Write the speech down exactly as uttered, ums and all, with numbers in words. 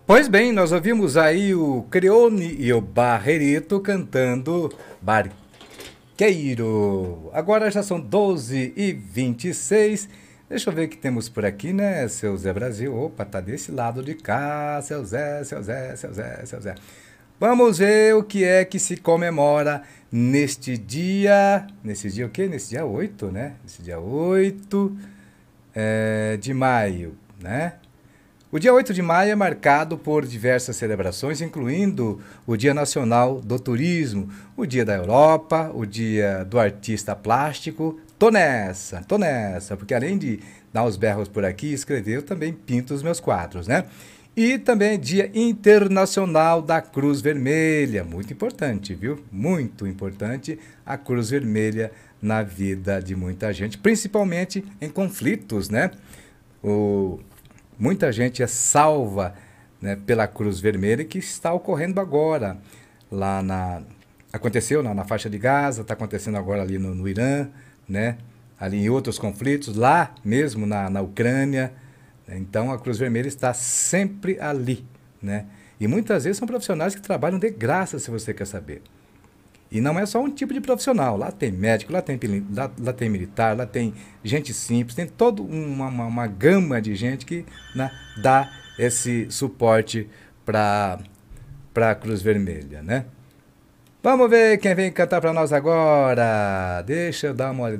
Pois bem, nós ouvimos aí o Creone e o Barrerito cantando Barqueiro. Agora já são doze e vinte e seis. Deixa eu ver o que temos por aqui, né, seu Zé Brasil? Opa, tá desse lado de cá, seu Zé, seu Zé, seu Zé, seu Zé. Vamos ver o que é que se comemora neste dia. Nesse dia o quê? Nesse dia oito, né? Nesse dia oito é, de maio, né? O dia oito de maio é marcado por diversas celebrações, incluindo o Dia Nacional do Turismo, o Dia da Europa, o Dia do Artista Plástico. Tô nessa, tô nessa, porque além de dar os berros por aqui e escrever, eu também pinto os meus quadros, né? E também é Dia Internacional da Cruz Vermelha, muito importante, viu? Muito importante a Cruz Vermelha na vida de muita gente, principalmente em conflitos, né? O, Muita gente é salva, né, pela Cruz Vermelha, que está ocorrendo agora lá na aconteceu na, na faixa de Gaza, está acontecendo agora ali no, no Irã, né? Ali em outros conflitos, lá mesmo na, na Ucrânia. Né? Então a Cruz Vermelha está sempre ali, né? E muitas vezes são profissionais que trabalham de graça, se você quer saber. E não é só um tipo de profissional. Lá tem médico, lá tem, lá, lá tem militar, lá tem gente simples, tem toda uma, uma, uma gama de gente que, né, dá esse suporte para a Cruz Vermelha, né? Vamos ver quem vem cantar para nós agora. Deixa eu dar uma